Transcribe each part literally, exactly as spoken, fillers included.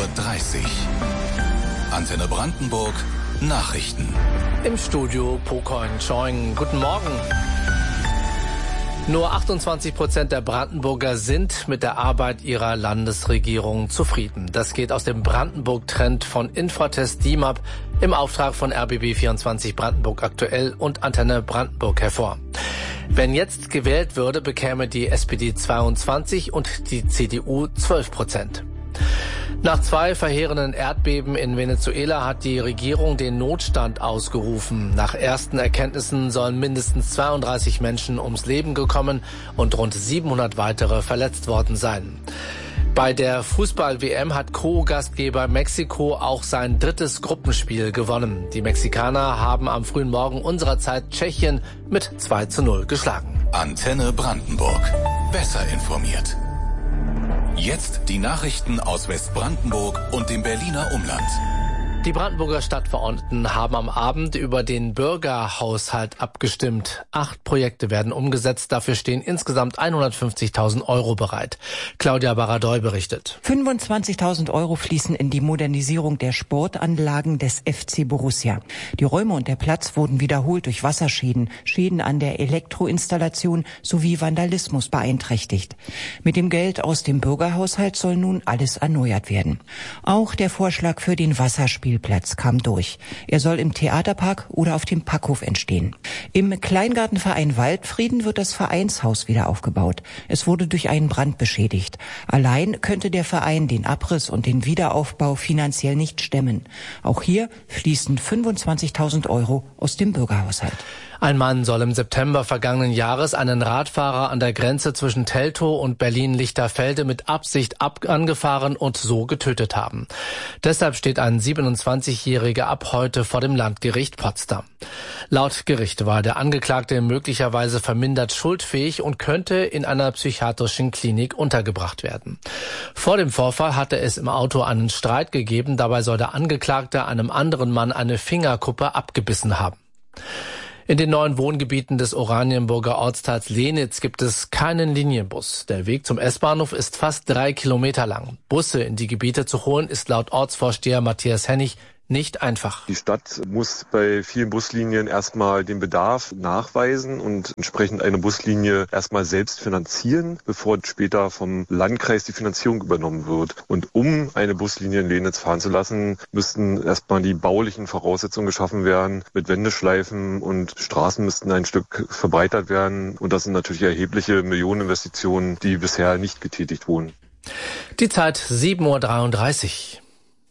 dreißig. Antenne Brandenburg Nachrichten. Im Studio Pokorn Choing. Guten Morgen. Nur achtundzwanzig Prozent der Brandenburger sind mit der Arbeit ihrer Landesregierung zufrieden. Das geht aus dem Brandenburg-Trend von Infratest D I M A P im Auftrag von R B B vierundzwanzig Brandenburg aktuell und Antenne Brandenburg hervor. Wenn jetzt gewählt würde, bekäme die S P D zweiundzwanzig und die C D U zwölf Prozent. Nach zwei verheerenden Erdbeben in Venezuela hat die Regierung den Notstand ausgerufen. Nach ersten Erkenntnissen sollen mindestens zweiunddreißig Menschen ums Leben gekommen und rund siebenhundert weitere verletzt worden sein. Bei der Fußball-W M hat Co-Gastgeber Mexiko auch sein drittes Gruppenspiel gewonnen. Die Mexikaner haben am frühen Morgen unserer Zeit Tschechien mit zwei zu null geschlagen. Antenne Brandenburg. Besser informiert. Jetzt die Nachrichten aus Westbrandenburg und dem Berliner Umland. Die Brandenburger Stadtverordneten haben am Abend über den Bürgerhaushalt abgestimmt. Acht Projekte werden umgesetzt. Dafür stehen insgesamt hundertfünfzigtausend Euro bereit. Claudia Baradoy berichtet. fünfundzwanzigtausend Euro fließen in die Modernisierung der Sportanlagen des F C Borussia. Die Räume und der Platz wurden wiederholt durch Wasserschäden, Schäden an der Elektroinstallation sowie Vandalismus beeinträchtigt. Mit dem Geld aus dem Bürgerhaushalt soll nun alles erneuert werden. Auch der Vorschlag für den Wasserspiel Spielplatz kam durch. Er soll im Theaterpark oder auf dem Packhof entstehen. Im Kleingartenverein Waldfrieden wird das Vereinshaus wieder aufgebaut. Es wurde durch einen Brand beschädigt. Allein könnte der Verein den Abriss und den Wiederaufbau finanziell nicht stemmen. Auch hier fließen fünfundzwanzigtausend Euro aus dem Bürgerhaushalt. Ein Mann soll im September vergangenen Jahres einen Radfahrer an der Grenze zwischen Teltow und Berlin-Lichterfelde mit Absicht ab angefahren und so getötet haben. Deshalb steht ein siebenundzwanzigjähriger ab heute vor dem Landgericht Potsdam. Laut Gericht war der Angeklagte möglicherweise vermindert schuldfähig und könnte in einer psychiatrischen Klinik untergebracht werden. Vor dem Vorfall hatte es im Auto einen Streit gegeben. Dabei soll der Angeklagte einem anderen Mann eine Fingerkuppe abgebissen haben. In den neuen Wohngebieten des Oranienburger Ortsteils Lenitz gibt es keinen Linienbus. Der Weg zum S-Bahnhof ist fast drei Kilometer lang. Busse in die Gebiete zu holen ist laut Ortsvorsteher Matthias Hennig nicht einfach. Die Stadt muss bei vielen Buslinien erstmal den Bedarf nachweisen und entsprechend eine Buslinie erstmal selbst finanzieren, bevor später vom Landkreis die Finanzierung übernommen wird. Und um eine Buslinie in Lenitz fahren zu lassen, müssten erstmal die baulichen Voraussetzungen geschaffen werden. Mit Wendeschleifen und Straßen müssten ein Stück verbreitert werden. Und das sind natürlich erhebliche Millioneninvestitionen, die bisher nicht getätigt wurden. Die Zeit sieben Uhr dreiunddreißig.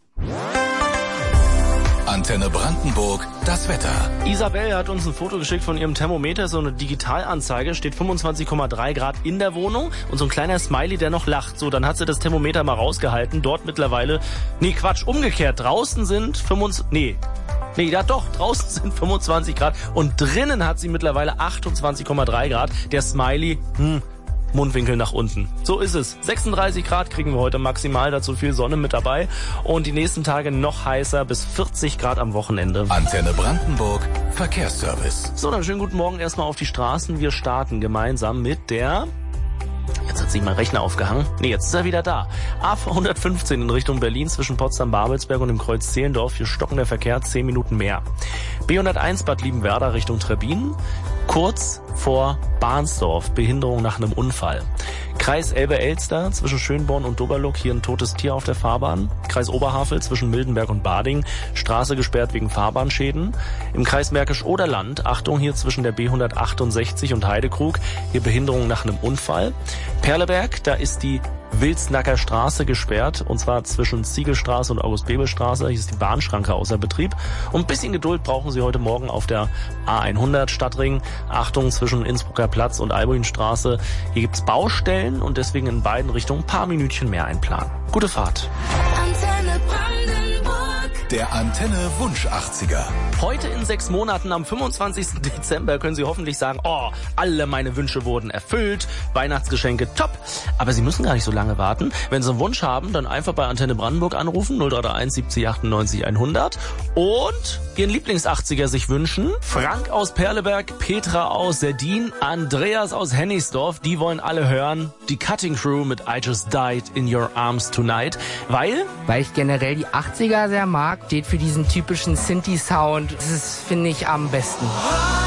Antenne Brandenburg, das Wetter. Isabel hat uns ein Foto geschickt von ihrem Thermometer, so eine Digitalanzeige, steht fünfundzwanzig Komma drei Grad in der Wohnung und so ein kleiner Smiley, der noch lacht. So, dann hat sie das Thermometer mal rausgehalten, dort mittlerweile, nee Quatsch, umgekehrt, draußen sind fünfundzwanzig, nee, nee, ja doch, draußen sind fünfundzwanzig Grad und drinnen hat sie mittlerweile achtundzwanzig Komma drei Grad. Der Smiley, hm, Mundwinkel nach unten. So ist es. sechsunddreißig Grad kriegen wir heute maximal, dazu viel Sonne mit dabei. Und die nächsten Tage noch heißer, bis vierzig Grad am Wochenende. Antenne Brandenburg, Verkehrsservice. So, dann schönen guten Morgen erstmal auf die Straßen. Wir starten gemeinsam mit der... Jetzt hat sich mein Rechner aufgehangen. Nee, jetzt ist er wieder da. A hundertfünfzehn in Richtung Berlin zwischen Potsdam-Babelsberg und dem Kreuz Zehlendorf. Hier stocken der Verkehr zehn Minuten mehr. B hunderteins Bad Liebenwerda Richtung Trebbin. Kurz vor Bahnsdorf. Behinderung nach einem Unfall. Kreis Elbe-Elster zwischen Schönborn und Doberluck. Hier ein totes Tier auf der Fahrbahn. Kreis Oberhavel zwischen Mildenberg und Bading. Straße gesperrt wegen Fahrbahnschäden. Im Kreis Märkisch-Oderland. Achtung hier zwischen der B hundertachtundsechzig und Heidekrug. Hier Behinderung nach einem Unfall. Perleberg, da ist die Wilsnacker Straße gesperrt, und zwar zwischen Ziegelstraße und August-Bebel-Straße. Hier ist die Bahnschranke außer Betrieb. Und ein bisschen Geduld brauchen Sie heute Morgen auf der A hundert Stadtring. Achtung zwischen Innsbrucker Platz und Albuinstraße. Hier gibt's Baustellen und deswegen in beiden Richtungen ein paar Minütchen mehr einplanen. Gute Fahrt. Antenne Brandenburg. Der Antenne Wunsch achtziger. Heute in sechs Monaten am fünfundzwanzigsten Dezember können Sie hoffentlich sagen, oh, alle meine Wünsche wurden erfüllt, Weihnachtsgeschenke top. Aber Sie müssen gar nicht so lange warten. Wenn Sie einen Wunsch haben, dann einfach bei Antenne Brandenburg anrufen, null drei drei eins siebzig achtundneunzig hundert und Ihren Lieblings-achtziger sich wünschen. Frank aus Perleberg, Petra aus Serdin, Andreas aus Hennigsdorf, die wollen alle hören. Die Cutting Crew mit I Just Died in Your Arms Tonight. Weil? Weil ich generell die achtziger sehr mag. Steht für diesen typischen Synthi-Sound. Das ist, finde ich, am besten.